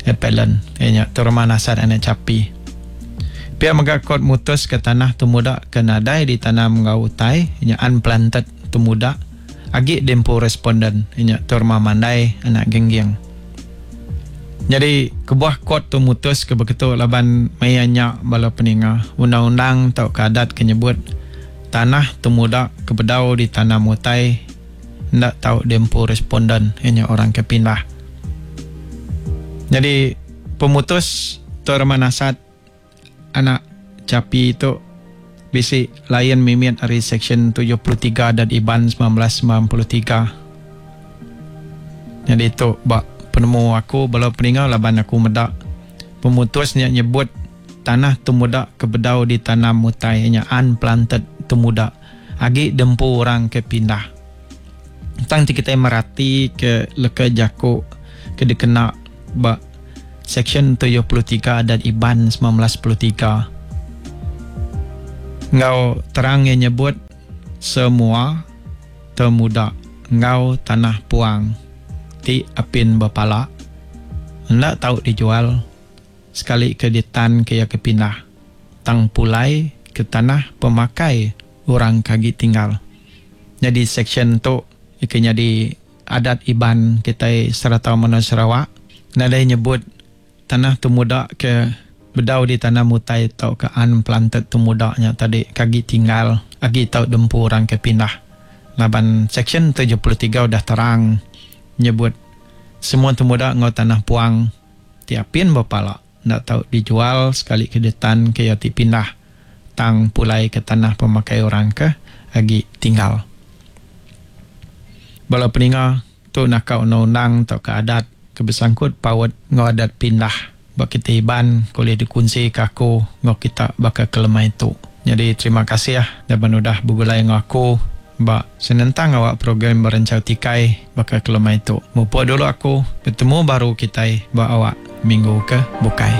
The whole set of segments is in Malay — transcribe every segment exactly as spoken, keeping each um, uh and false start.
Epelen ianya turma nasat anak capi pihak megakot mutus ke tanah tumuda ke nadai di tanah mengautai ianya unplanted tumuda agi dempo responden ianya turma mandai anak genggeng. Jadi kebuah kot tu mutus ke begitu laban mayanya bala peninga undang-undang tau kadat kenyebut tanah temuda kebedau di tanah mutai ndak tahu dempo responden hanya orang kepindah. Jadi pemutus turma nasat anak capi itu bisi layan mimit dari section tujuh puluh tiga dan I B A N seribu sembilan ratus sembilan puluh tiga. Jadi itu bak penemu aku bala peninggal laban aku medak pemutusnya nyebut tanah temuda kebedau di tanah mutai hanya unplanted temuda agi dempu orang kepindah tang kita merati ke leka jako ke dikena ba section tujuh puluh tiga dan I B A N seribu sembilan ratus sepuluh tiga ngau terang yang nyebut semua temuda ngau tanah puang ti apin bapala hendak tahu dijual sekali ke ditan ke ya kepindah tang pulai ke tanah pemakai orang kagi tinggal. Jadi section tu ikanya di adat I B A N kita serata mana Sarawak nada nyebut tanah temuda ke bedau di tanah mutai tau ke unplanted temudanya tadi kagi tinggal agi tau dempu orang kepindah. Laban section tujuh puluh tiga udah terang nyebut semua temuda ngau tanah puang tiapin bapala ndak tahu dijual sekali ke detan ke yati pindah tang pulai ke tanah pemakai orang ke agi tinggal. Bala peninga tu nak kau undang tau ke adat kebesangkut pawat ngau adat pindah bak kita iban boleh dikunci ke aku ngau kita bakal kelemah itu. Jadi terima kasih ya dapat udah bugulai ngau aku Mbak, senentang awak program berencau tikai bakal kelemah itu. Mupo dulu aku bertemu baru kita mbak awak minggu ke bukai.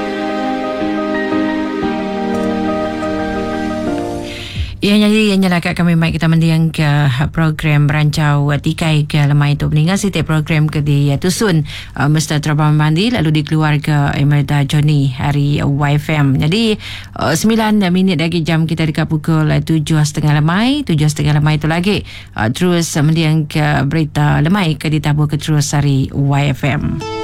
Ia jadi yang nyalakan kami mai kita mendiang ke program berancau tikai ke lemah itu meninggal setiap program ke di Tusun uh, Mister Terbang Mandi lalu dikeluar ke Emerita Johnny hari Y F M. Jadi uh, sembilan minit lagi jam kita dekat pukul tujuh setengah lemai tujuh setengah lemai itu lagi uh, terus mendiang ke berita lemai ke ditabur ke terus hari Y F M.